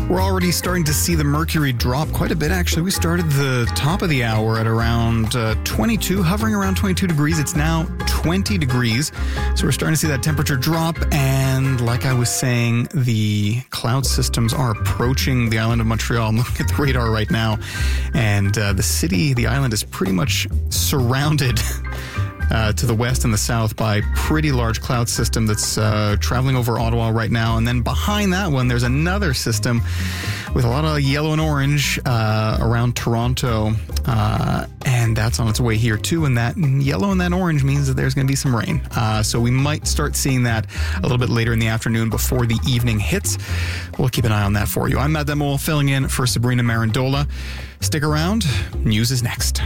We're already starting to see the mercury drop quite a bit, actually. We started the top of the hour at around 22, hovering around 22 degrees. It's now 20 degrees. So we're starting to see that temperature drop. And like I was saying, the cloud systems are approaching the island of Montreal. I'm looking at the radar right now. And the island is pretty much surrounded to the west and the south by a pretty large cloud system that's traveling over Ottawa right now. And then behind that one, there's another system with a lot of yellow and orange around Toronto. And that's on its way here too. And that yellow and that orange means that there's going to be some rain. So we might start seeing that a little bit later in the afternoon before the evening hits. We'll keep an eye on that for you. I'm Matt Demol, filling in for Sabrina Marandola. Stick around. News is next.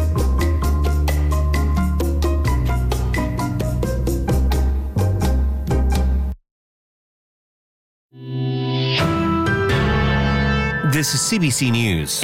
This is CBC News.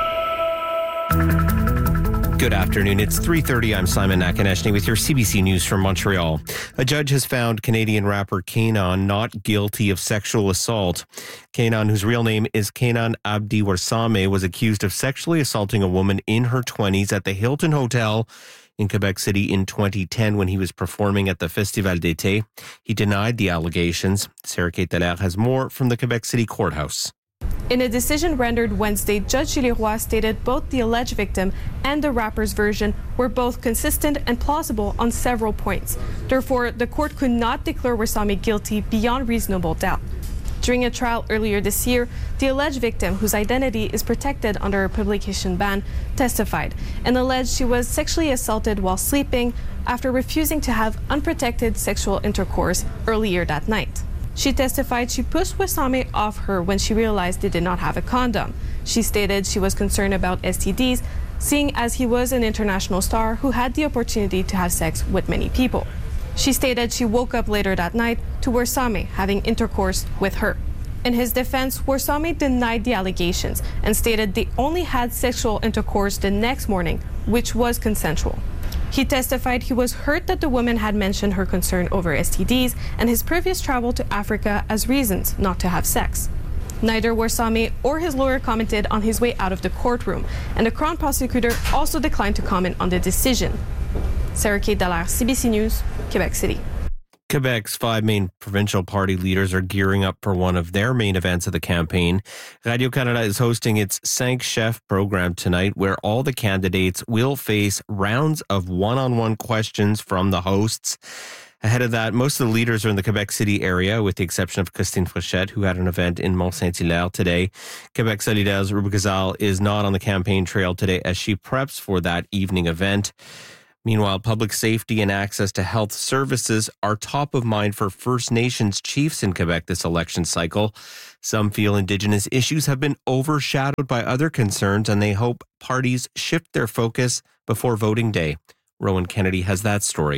Good afternoon. It's 3:30. I'm Simon Nakaneshny with your CBC News from Montreal. A judge has found Canadian rapper K'naan not guilty of sexual assault. K'naan, whose real name is K'naan Abdi Warsame, was accused of sexually assaulting a woman in her 20s at the Hilton Hotel in Quebec City in 2010 when he was performing at the Festival d'été. He denied the allegations. Sarah Kate Dallaire has more from the Quebec City courthouse. In a decision rendered Wednesday, Judge Julie Roy stated both the alleged victim and the rapper's version were both consistent and plausible on several points. Therefore, the court could not declare Warsame guilty beyond reasonable doubt. During a trial earlier this year, the alleged victim, whose identity is protected under a publication ban, testified and alleged she was sexually assaulted while sleeping after refusing to have unprotected sexual intercourse earlier that night. She testified she pushed Warsame off her when she realized they did not have a condom. She stated she was concerned about STDs, seeing as he was an international star who had the opportunity to have sex with many people. She stated she woke up later that night to Warsame having intercourse with her. In his defense, Warsame denied the allegations and stated they only had sexual intercourse the next morning, which was consensual. He testified he was hurt that the woman had mentioned her concern over STDs and his previous travel to Africa as reasons not to have sex. Neither Warsame or his lawyer commented on his way out of the courtroom, and the Crown prosecutor also declined to comment on the decision. Sarah Kate Dallaire, CBC News, Quebec City. Quebec's 5 main provincial party leaders are gearing up for one of their main events of the campaign. Radio-Canada is hosting its 5 Chefs program tonight, where all the candidates will face rounds of one-on-one questions from the hosts. Ahead of that, most of the leaders are in the Quebec City area, with the exception of Christine Fréchette, who had an event in Mont-Saint-Hilaire today. Quebec Solidaire's Ruba Gazal is not on the campaign trail today as she preps for that evening event. Meanwhile, public safety and access to health services are top of mind for First Nations chiefs in Quebec this election cycle. Some feel Indigenous issues have been overshadowed by other concerns, and they hope parties shift their focus before voting day. Rowan Kennedy has that story.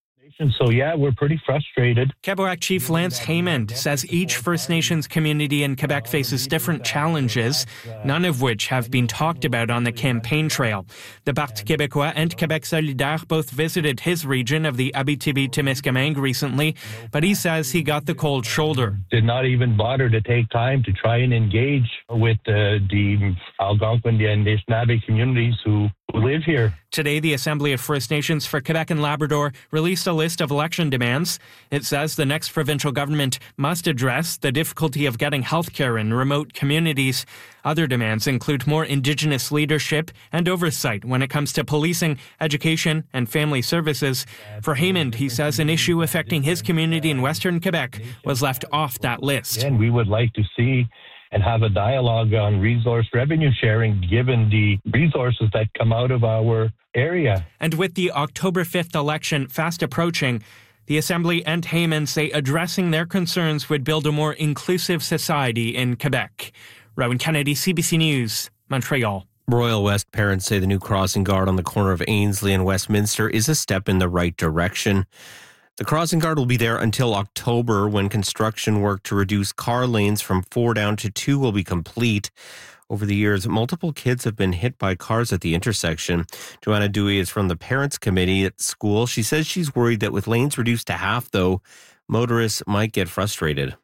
So, yeah, we're pretty frustrated. Quebec Chief Lance Haymond says each First Nations community in Quebec faces different challenges, none of which have been talked about on the campaign trail. The Parti Québécois and Québec Solidaire both visited his region of the Abitibi-Témiscamingue recently, but he says he got the cold shoulder. Did not even bother to take time to try and engage with the Algonquin and Anishinaabe communities who live here. Today, the Assembly of First Nations for Quebec and Labrador released a list of election demands. It says the next provincial government must address the difficulty of getting health care in remote communities. Other demands include more Indigenous leadership and oversight when it comes to policing, education, and family services. For Haymond, he says an issue affecting his community in Western Quebec was left off that list. And we would like to see and have a dialogue on resource revenue sharing, given the resources that come out of our area. And with the October 5th election fast approaching, the Assembly and Haymond say addressing their concerns would build a more inclusive society in Quebec. Rowan Kennedy, CBC News, Montreal. Royal West parents say the new crossing guard on the corner of Ainslie and Westminster is a step in the right direction. The crossing guard will be there until October, when construction work to reduce car lanes from 4 down to 2 will be complete. Over the years, multiple kids have been hit by cars at the intersection. Joanna Dewey is from the Parents Committee at school. She says she's worried that with lanes reduced to half, though, motorists might get frustrated.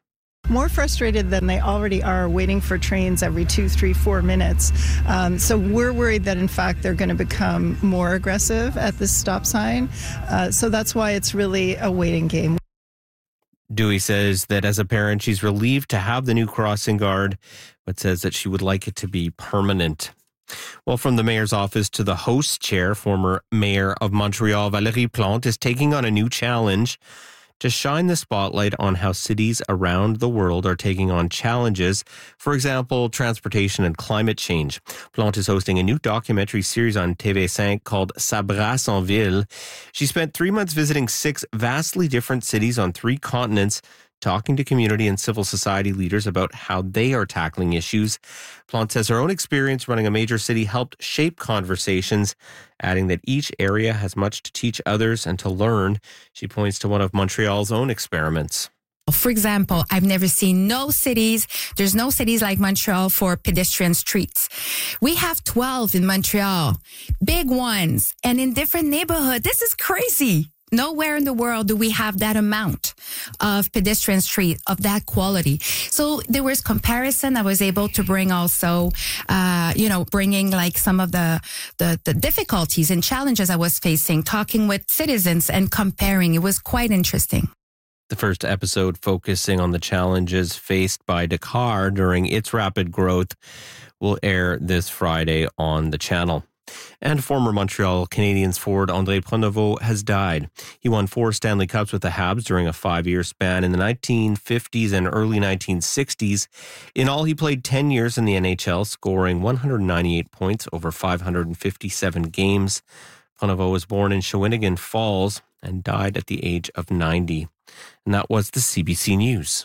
more frustrated than they already are waiting for trains every 2, 3, 4 minutes. So we're worried that, in fact, they're going to become more aggressive at this stop sign. So that's why it's really a waiting game. Dewey says that as a parent, she's relieved to have the new crossing guard, but says that she would like it to be permanent. Well, from the mayor's office to the host chair, former mayor of Montreal, Valérie Plante, is taking on a new challenge to shine the spotlight on how cities around the world are taking on challenges, for example, transportation and climate change. Plante is hosting a new documentary series on TV5 called Ça brasse en ville. She spent 3 months visiting 6 vastly different cities on 3 continents, talking to community and civil society leaders about how they are tackling issues. Plante says her own experience running a major city helped shape conversations, adding that each area has much to teach others and to learn. She points to one of Montreal's own experiments. For example, I've never seen there's no cities like Montreal for pedestrian streets. We have 12 in Montreal, big ones, and in different neighborhoods. This is crazy. Nowhere in the world do we have that amount of pedestrian street of that quality. So there was comparison. I was able to bring also, bringing like some of the difficulties and challenges I was facing, talking with citizens and comparing. It was quite interesting. The first episode focusing on the challenges faced by Dakar during its rapid growth will air this Friday on the channel. And former Montreal Canadiens forward André Pronovost has died. He won 4 Stanley Cups with the Habs during a 5-year span in the 1950s and early 1960s. In all, he played 10 years in the NHL, scoring 198 points over 557 games. Pronovost was born in Shawinigan Falls and died at the age of 90. And that was the CBC News.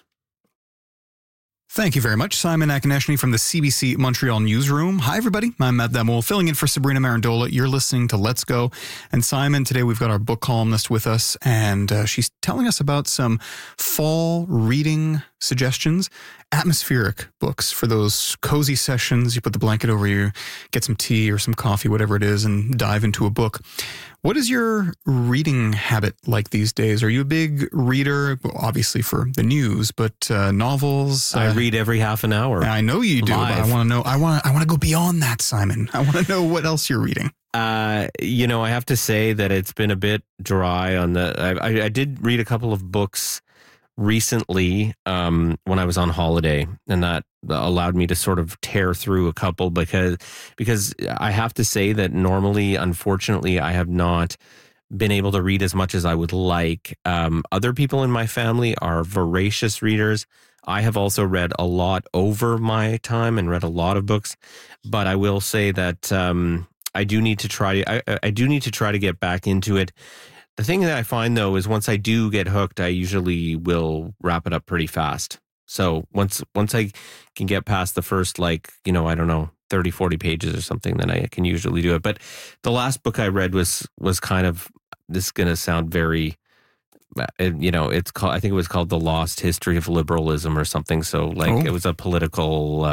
Thank you very much, Simon Akineshny from the CBC Montreal newsroom. Hi, everybody. I'm Matt Damol, filling in for Sabrina Marandola. You're listening to Let's Go. And Simon, today we've got our book columnist with us, and she's telling us about some fall reading suggestions, atmospheric books for those cozy sessions. You put the blanket over you, get some tea or some coffee, whatever it is, and dive into a book. What is your reading habit like these days? Are you a big reader? Well, obviously for the news, but novels? I read every half an hour. I know you do, live. but I want to know. I want to go beyond that, Simon. I want to know what else you're reading. I have to say that it's been a bit dry on the. I did read a couple of books recently when I was on holiday, and that allowed me to sort of tear through a couple because I have to say that normally, unfortunately, I have not been able to read as much as I would like. Other people in my family are voracious readers. I have also read a lot over my time and read a lot of books, but I will say that I do need to try to get back into it. The thing that I find, though, is once I do get hooked, I usually will wrap it up pretty fast. So once I can get past the first, 30, 40 pages or something, then I can usually do it. But the last book I read was kind of, this is going to sound very, it's called, I think it was called The Lost History of Liberalism or something. So It was a political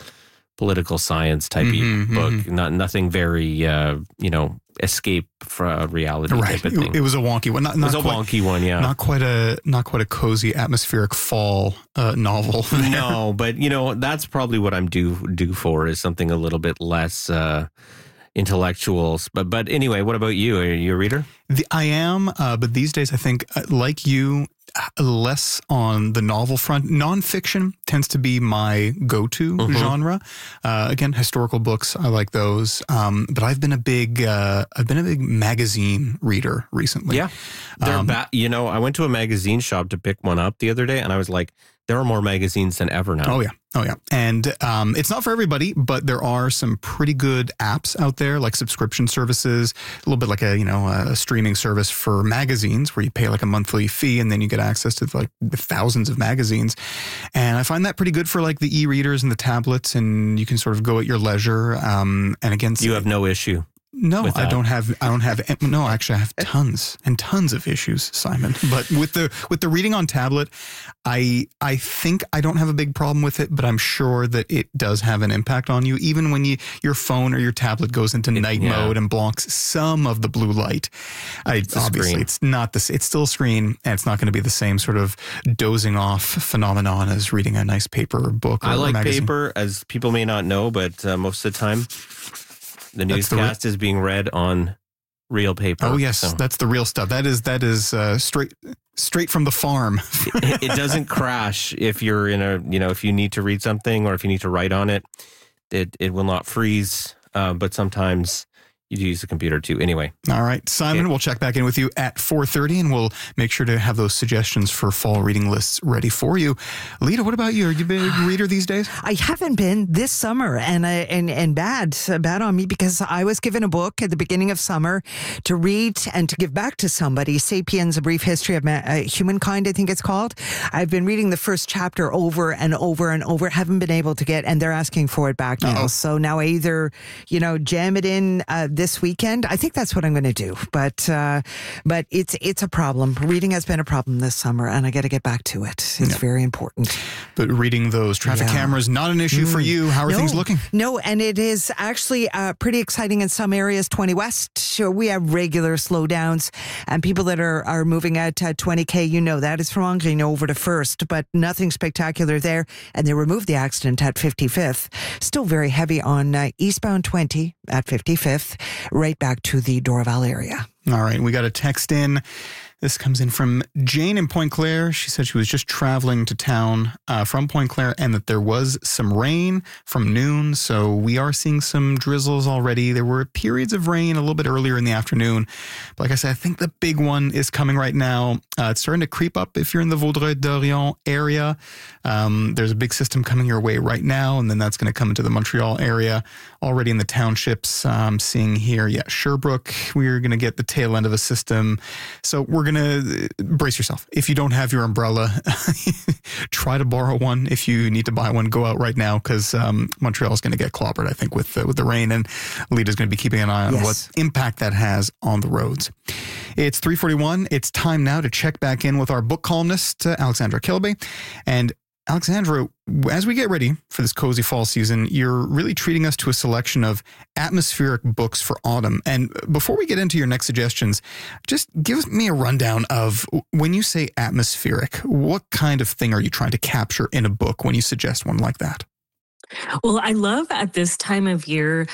science type book, nothing very, escape from reality type of thing. It was a wonky one. It was a wonky one, yeah. Not quite a cozy atmospheric fall novel. No, but that's probably what I'm due for, is something a little bit less intellectual. But anyway, what about you? Are you a reader? I am, but these days I think, like you, less on the novel front. Nonfiction tends to be my go-to genre. Again, historical books, I like those. But I've been a big magazine reader recently. Yeah, I went to a magazine shop to pick one up the other day, and I was like, there are more magazines than ever now. Oh yeah. And it's not for everybody, but there are some pretty good apps out there, like subscription services, a little bit like a streaming service for magazines where you pay like a monthly fee and then you get access to like thousands of magazines. And I find that pretty good for like the e-readers and the tablets, and you can sort of go at your leisure. And again, you have no issue. No, with I that? don't have. No, actually, I have tons and tons of issues, Simon. But with the reading on tablet, I think I don't have a big problem with it, but I'm sure that it does have an impact on you, even when your phone or your tablet goes into night mode and blocks some of the blue light. Obviously, it's not this. It's still a screen, and it's not going to be the same sort of dozing off phenomenon as reading a nice paper book. Or I like magazine. paper, as people may not know, but most of the time, the newscast is being read on real paper. Oh yes, that's the real stuff. That is straight from the farm. It doesn't crash if you're in if you need to read something or if you need to write on it. It will not freeze. But sometimes you use the computer too. Anyway. All right, Simon, we'll check back in with you at 4:30, and we'll make sure to have those suggestions for fall reading lists ready for you. Lita, what about you? Are you a big reader these days? I haven't been this summer, and bad on me, because I was given a book at the beginning of summer to read and to give back to somebody. Sapiens: A Brief History of Humankind, I think it's called. I've been reading the first chapter over and over and over. Haven't been able to get, and they're asking for it back now. Uh-oh. So now I either jam it in this weekend. I think that's what I'm going to do. But it's a problem. Reading has been a problem this summer, and I got to get back to it. It's very important. But reading those traffic cameras, not an issue for you. How are things looking? No, and it is actually pretty exciting in some areas. 20 West, sure, we have regular slowdowns, and people that are moving out to 20K, that is from Angry over to First, but nothing spectacular there. And they removed the accident at 55th. Still very heavy on eastbound 20 at 55th, right back to the Dorval area. All right, we got a text in. This comes in from Jane in Point Claire. She said she was just traveling to town from Point Claire, and that there was some rain from noon. So we are seeing some drizzles already. There were periods of rain a little bit earlier in the afternoon. But like I said, I think the big one is coming right now. It's starting to creep up if you're in the Vaudreuil-Dorion area. There's a big system coming your way right now, and then that's going to come into the Montreal area. Already in the townships, I'm seeing here, Sherbrooke, we're going to get the tail end of a system. So we're going to brace yourself. If you don't have your umbrella, try to borrow one. If you need to buy one, go out right now, because Montreal is going to get clobbered, I think, with the rain, and Lita's going to be keeping an eye on what impact that has on the roads. It's 3:41. It's time now to check back in with our book columnist, Alexandra Kilby. And Alexandra, as we get ready for this cozy fall season, you're really treating us to a selection of atmospheric books for autumn. And before we get into your next suggestions, just give me a rundown of, when you say atmospheric, what kind of thing are you trying to capture in a book when you suggest one like that? Well, I love at this time of year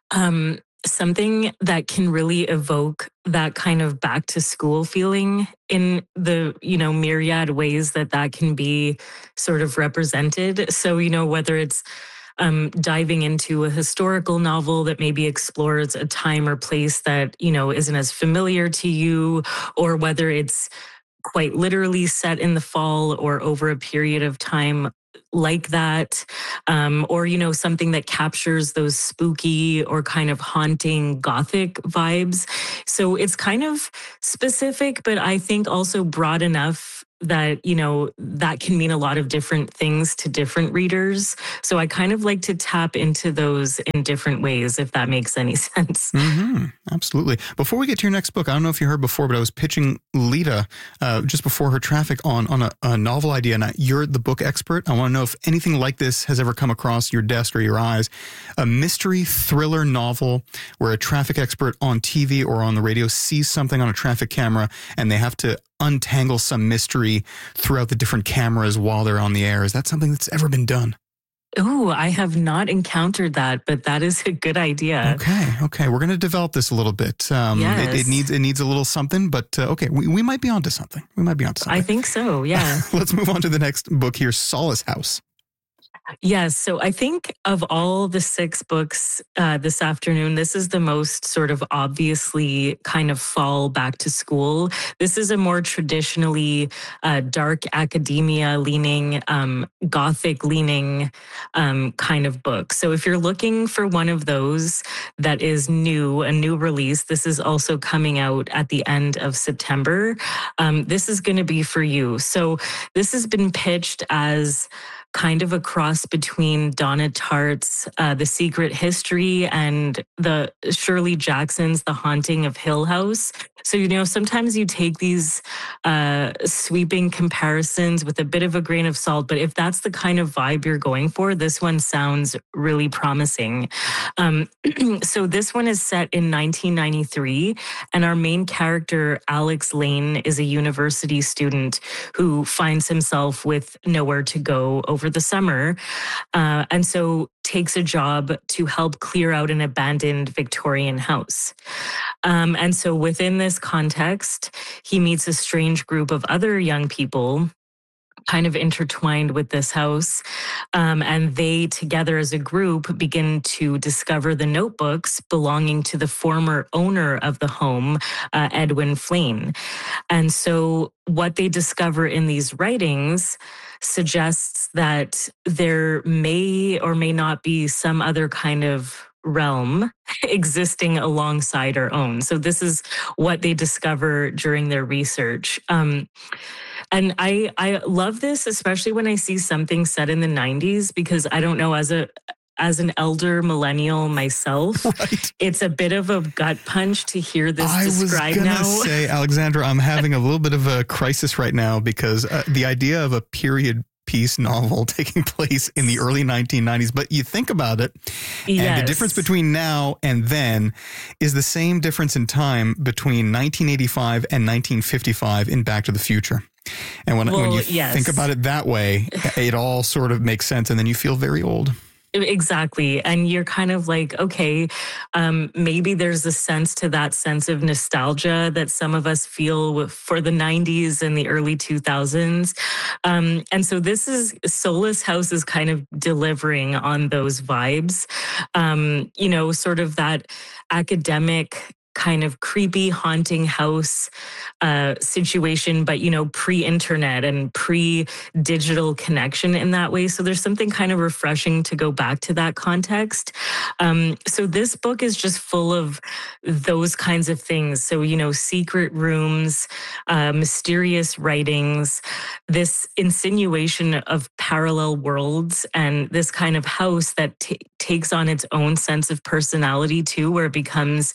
something that can really evoke that kind of back to school feeling in the, myriad ways that can be sort of represented. So, whether it's diving into a historical novel that maybe explores a time or place that, isn't as familiar to you, or whether it's quite literally set in the fall or over a period of time like that, or, something that captures those spooky or kind of haunting Gothic vibes. So it's kind of specific, but I think also broad enough that, that can mean a lot of different things to different readers. So I kind of like to tap into those in different ways, if that makes any sense. Mm-hmm. Absolutely. Before we get to your next book, I don't know if you heard before, but I was pitching Lita just before her traffic on a novel idea. And you're the book expert. I want to know if anything like this has ever come across your desk or your eyes. A mystery thriller novel where a traffic expert on TV or on the radio sees something on a traffic camera, and they have to untangle some mystery throughout the different cameras while they're on the air. Is that something that's ever been done? Oh, I have not encountered that, but that is a good idea. Okay. We're going to develop this a little bit. Yes. It needs a little something, but okay, we might be onto something. I think so, yeah. Let's move on to the next book here, Solace House. Yes. So I think of all the 6 books this afternoon, this is the most sort of obviously kind of fall back to school. This is a more traditionally dark academia leaning, Gothic leaning kind of book. So if you're looking for one of those that is new, a new release, this is also coming out at the end of September. This is going to be for you. So this has been pitched as kind of a cross between Donna Tartt's The Secret History and the Shirley Jackson's The Haunting of Hill House. So, sometimes you take these sweeping comparisons with a bit of a grain of salt, but if that's the kind of vibe you're going for, this one sounds really promising. So this one is set in 1993, and our main character, Alex Lane, is a university student who finds himself with nowhere to go over the summer, and so takes a job to help clear out an abandoned Victorian house. And so within this context, he meets a strange group of other young people kind of intertwined with this house. And they together as a group begin to discover the notebooks belonging to the former owner of the home, Edwin Flane. And so what they discover in these writings suggests that there may or may not be some other kind of realm existing alongside our own. So this is what they discover during their research. And I love this, especially when I see something set in the 90s, because I don't know, as an elder millennial myself, right, it's a bit of a gut punch to hear this described now. I was going to say, Alexandra, I'm having a little bit of a crisis right now because the idea of a period piece novel taking place in the early 1990s, but you think about it, and the difference between now and then is the same difference in time between 1985 and 1955 in Back to the Future. And when you think about it that way, it all sort of makes sense, and then you feel very old. Exactly. And you're kind of like, okay, maybe there's a sense to that sense of nostalgia that some of us feel for the 90s and the early 2000s. And so Solace House is kind of delivering on those vibes, sort of that academic kind of creepy haunting house situation, but, pre-internet and pre-digital connection in that way. So there's something kind of refreshing to go back to that context. So this book is just full of those kinds of things. So, secret rooms, mysterious writings, this insinuation of parallel worlds, and this kind of house that takes on its own sense of personality too, where it becomes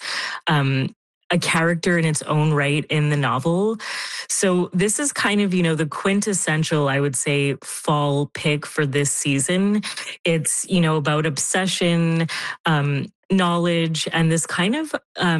a character in its own right in the novel. So this is kind of, the quintessential, I would say, fall pick for this season. It's, about obsession, knowledge, and this kind of,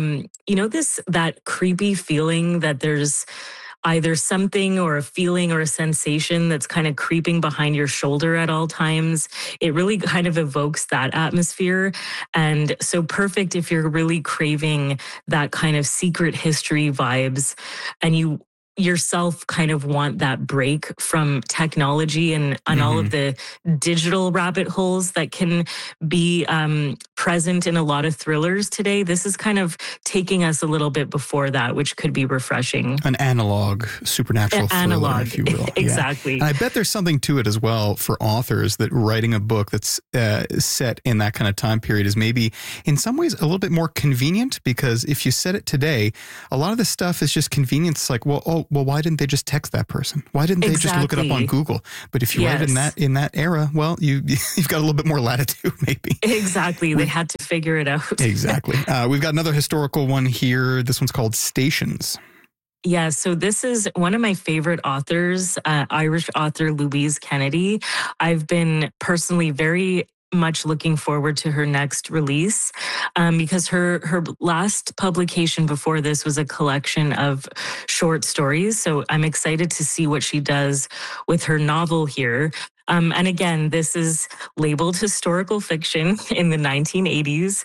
that creepy feeling that there's either something or a feeling or a sensation that's kind of creeping behind your shoulder at all times. It really kind of evokes that atmosphere. And so perfect if you're really craving that kind of secret history vibes, and you yourself kind of want that break from technology and all of the digital rabbit holes that can be present in a lot of thrillers today. This is kind of taking us a little bit before that, which could be refreshing. An analog supernatural thriller, if you will. Exactly. Yeah. And I bet there's something to it as well for authors, that writing a book that's set in that kind of time period is maybe in some ways a little bit more convenient, because if you set it today, a lot of this stuff is just convenience. It's like, well, why didn't they just text that person? Why didn't they just look it up on Google? But if you write in that era, well, you've got a little bit more latitude, maybe. Exactly. They had to figure it out. Exactly. We've got another historical one here. This one's called Stations. Yeah, so this is one of my favorite authors, Irish author Louise Kennedy. I've been personally very much looking forward to her next release, because her last publication before this was a collection of short stories. So I'm excited to see what she does with her novel here. And again, this is labeled historical fiction in the 1980s,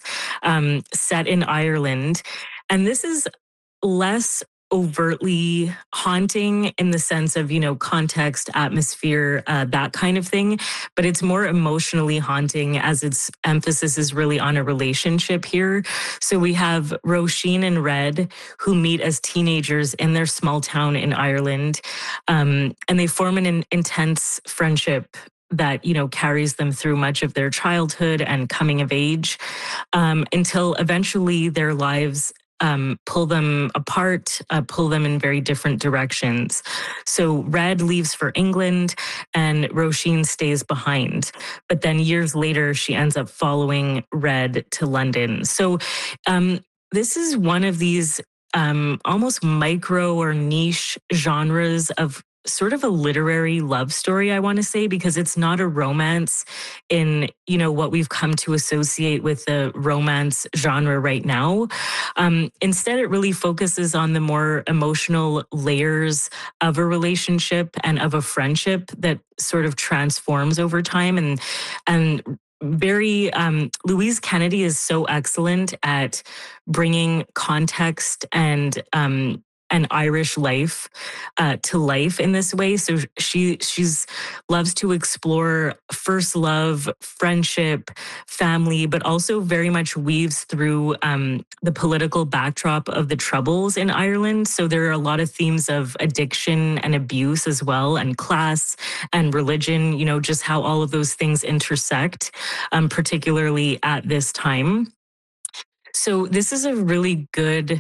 set in Ireland. And this is less overtly haunting in the sense of, context, atmosphere, that kind of thing. But it's more emotionally haunting, as its emphasis is really on a relationship here. So we have Roisin and Red, who meet as teenagers in their small town in Ireland. And they form an intense friendship that, carries them through much of their childhood and coming of age, until eventually their lives pull them apart, pull them in very different directions. So Red leaves for England and Roisin stays behind. But then years later, she ends up following Red to London. So this is one of these almost micro or niche genres of sort of a literary love story, I want to say, because it's not a romance in, what we've come to associate with the romance genre right now. Instead, it really focuses on the more emotional layers of a relationship and of a friendship that sort of transforms over time. And very, Louise Kennedy is so excellent at bringing context and Irish life to life in this way. So she's loves to explore first love, friendship, family, but also very much weaves through the political backdrop of the Troubles in Ireland. So there are a lot of themes of addiction and abuse as well, and class and religion, just how all of those things intersect, particularly at this time. So this is a really good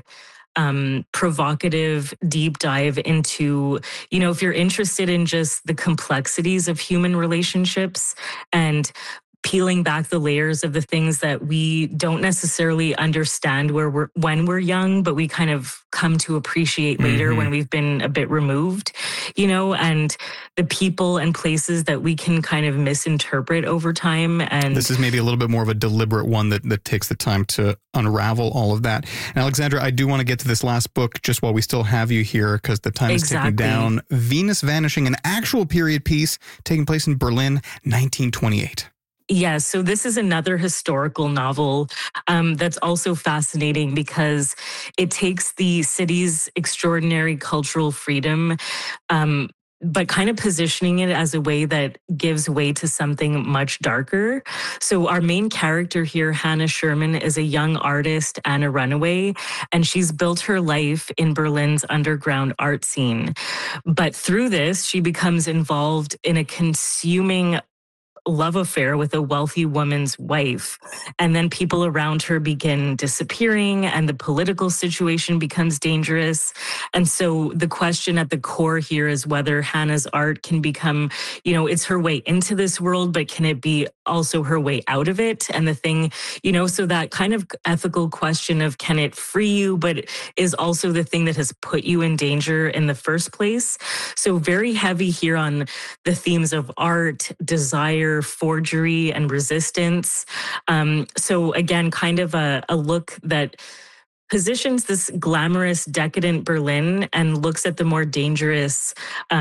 provocative deep dive into, if you're interested in just the complexities of human relationships and peeling back the layers of the things that we don't necessarily understand when we're young, but we kind of come to appreciate later when we've been a bit removed, and the people and places that we can kind of misinterpret over time. And this is maybe a little bit more of a deliberate one that takes the time to unravel all of that. And Alexandra, I do want to get to this last book just while we still have you here, because the time is ticking down. Venus Vanishing, an actual period piece taking place in Berlin, 1928. Yes, so this is another historical novel that's also fascinating because it takes the city's extraordinary cultural freedom, but kind of positioning it as a way that gives way to something much darker. So our main character here, Hannah Sherman, is a young artist and a runaway, and she's built her life in Berlin's underground art scene. But through this, she becomes involved in a consuming love affair with a wealthy woman's wife. And then people around her begin disappearing and the political situation becomes dangerous. And so the question at the core here is whether Hannah's art can become, it's her way into this world, but can it be also her way out of it? And the thing, so that kind of ethical question of can it free you, but is also the thing that has put you in danger in the first place. So very heavy here on the themes of art, desire, forgery, and resistance. So again, kind of a look that positions this glamorous, decadent Berlin and looks at the more dangerous,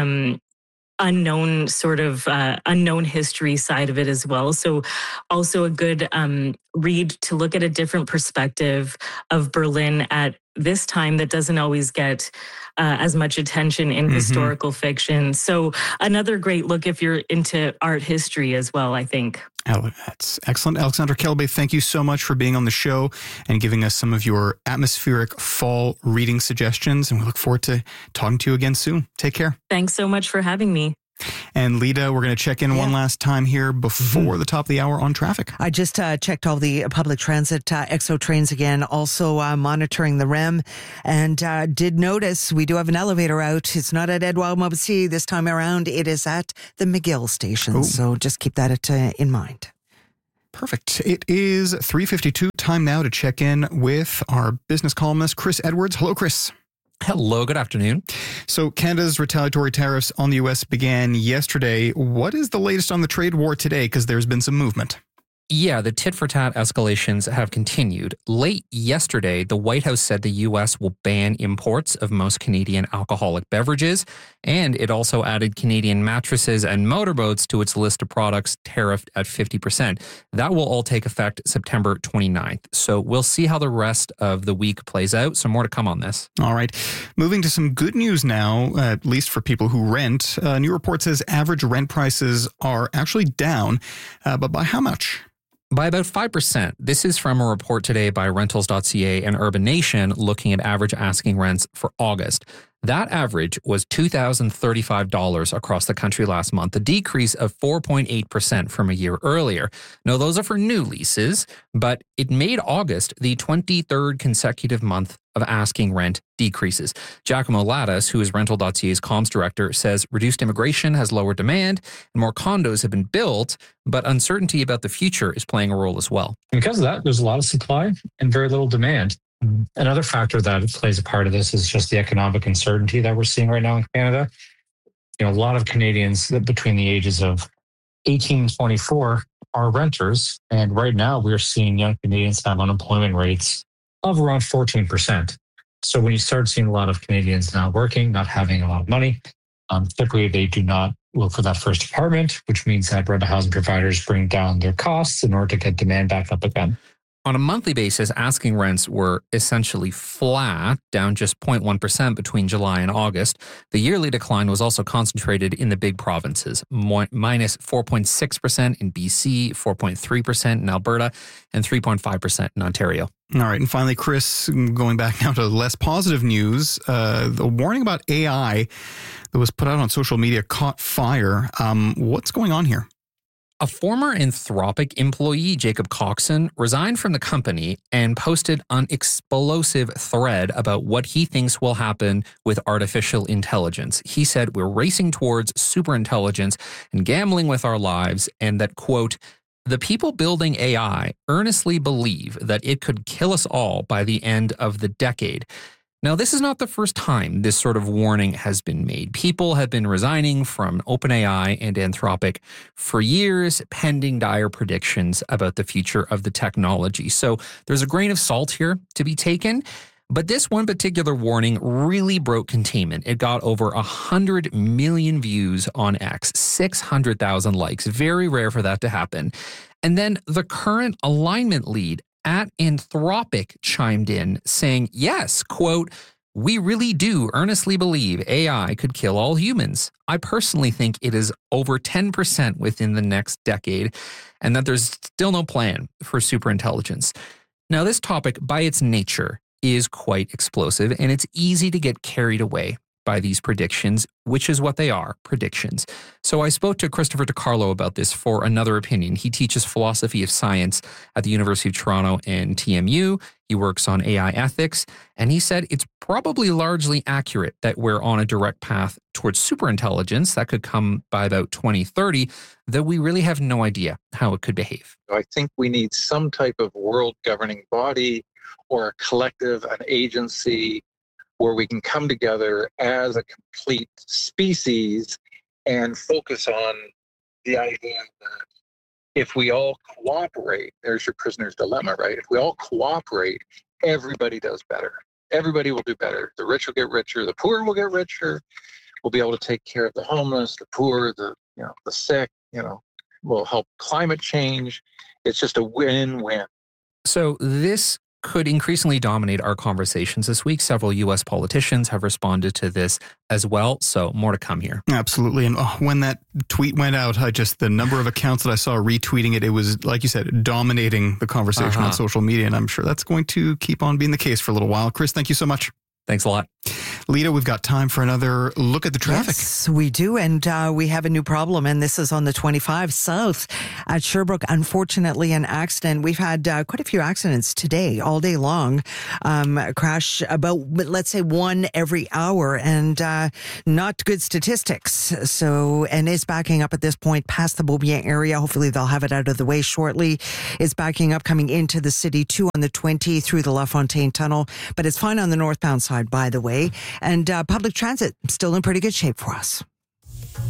unknown history side of it as well. So also a good read to look at a different perspective of Berlin at this time that doesn't always get as much attention in historical fiction. So another great look if you're into art history as well, I think. That's excellent. Alexandra Kelby, thank you so much for being on the show and giving us some of your atmospheric fall reading suggestions. And we look forward to talking to you again soon. Take care. Thanks so much for having me. And Lita, we're going to check in one last time here before the top of the hour on traffic. I just checked all the public transit EXO trains again, also monitoring the REM, and did notice we do have an elevator out. It's not at Edouard Montpetit this time around. It is at the McGill station. Ooh. So just keep that in mind. Perfect. It is 3:52. Time now to check in with our business columnist, Chris Edwards. Hello, Chris. Hello, good afternoon. So Canada's retaliatory tariffs on the U.S. began yesterday. What is the latest on the trade war today? Because there's been some movement. Yeah, the tit-for-tat escalations have continued. Late yesterday, the White House said the U.S. will ban imports of most Canadian alcoholic beverages, and it also added Canadian mattresses and motorboats to its list of products tariffed at 50%. That will all take effect September 29th. So we'll see how the rest of the week plays out. So more to come on this. All right. Moving to some good news now, at least for people who rent. A new report says average rent prices are actually down, but by how much? By about 5%. This is from a report today by Rentals.ca and Urban Nation looking at average asking rents for August. That average was $2,035 across the country last month, a decrease of 4.8% from a year earlier. Now, those are for new leases, but it made August the 23rd consecutive month of asking rent decreases. Giacomo Lattis, who is Rental.ca's comms director, says reduced immigration has lowered demand and more condos have been built, but uncertainty about the future is playing a role as well. Because of that, there's a lot of supply and very little demand. Another factor that plays a part of this is just the economic uncertainty that we're seeing right now in Canada. You know, a lot of Canadians between the ages of 18 and 24 are renters. And right now we're seeing young Canadians have unemployment rates of around 14%. So when you start seeing a lot of Canadians not working, not having a lot of money, typically they do not look for that first apartment, which means that rental housing providers bring down their costs in order to get demand back up again. On a monthly basis, asking rents were essentially flat, down just 0.1% between July and August. The yearly decline was also concentrated in the big provinces, minus 4.6% in BC, 4.3% in Alberta, and 3.5% in Ontario. All right. And finally, Chris, going back now to less positive news, the warning about AI that was put out on social media caught fire. What's going on here? A former Anthropic employee, Jacob Coxon, resigned from the company and posted an explosive thread about what he thinks will happen with artificial intelligence. He said, "We're racing towards superintelligence and gambling with our lives," and that, quote, "The people building AI earnestly believe that it could kill us all by the end of the decade." Now, this is not the first time this sort of warning has been made. People have been resigning from OpenAI and Anthropic for years, pending dire predictions about the future of the technology. So there's a grain of salt here to be taken. But this one particular warning really broke containment. It got over 100 million views on X, 600,000 likes. Very rare for that to happen. And then the current alignment lead at Anthropic chimed in saying, yes, quote, "We really do earnestly believe AI could kill all humans. I personally think it is over 10% within the next decade, and that there's still no plan for superintelligence." Now, this topic, by its nature, is quite explosive, and it's easy to get carried away by these predictions, which is what they are, predictions. So I spoke to Christopher DiCarlo about this for another opinion. He teaches philosophy of science at the University of Toronto and TMU. He works on AI ethics, and he said it's probably largely accurate that we're on a direct path towards superintelligence that could come by about 2030, though we really have no idea how it could behave. I think we need some type of world governing body or a collective, an agency, where we can come together as a complete species and focus on the idea that if we all cooperate, there's your prisoner's dilemma, right? If we all cooperate, everybody does better. Everybody will do better. The rich will get richer. The poor will get richer. We'll be able to take care of the homeless, the poor, the sick. We'll help climate change. It's just a win-win. So this could increasingly dominate our conversations this week. Several U.S. politicians have responded to this as well, so more to come here. Absolutely. And when that tweet went out, the number of accounts that I saw retweeting it, it was, like you said, dominating the conversation on social media, and I'm sure that's going to keep on being the case for a little while. Chris, thank you so much. Thanks a lot. Lita, we've got time for another look at the traffic. Yes, we do. And we have a new problem. And this is on the 25 South at Sherbrooke. Unfortunately, an accident. We've had quite a few accidents today, all day long. A crash about, let's say, one every hour. And not good statistics. So, and it's backing up at this point past the Beaubien area. Hopefully they'll have it out of the way shortly. It's backing up coming into the city too on the 20 through the La Fontaine Tunnel. But it's fine on the northbound side, by the way. And public transit still in pretty good shape for us.